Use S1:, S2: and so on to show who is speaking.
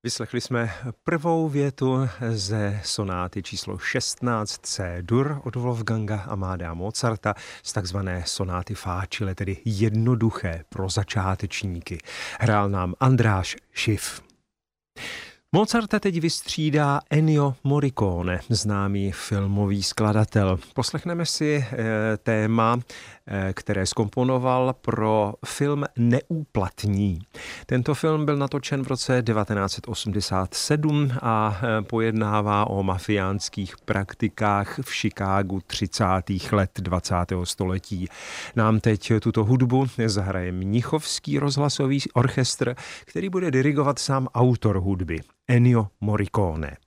S1: Vyslechli jsme prvou větu ze sonáty číslo 16 C-dur od Wolfganga Amadea Mozarta z takzvané sonáty Facile, tedy jednoduché pro začátečníky. Hrál nám Andráš Schiff. Mozarta teď vystřídá Ennio Morricone, známý filmový skladatel. Poslechneme si téma, které zkomponoval pro film Neúplatní. Tento film byl natočen v roce 1987 a pojednává o mafiánských praktikách v Chicagu 30. let 20. století. Nám teď tuto hudbu zahraje Mnichovský rozhlasový orchestr, který bude dirigovat sám autor hudby, Ennio Morricone.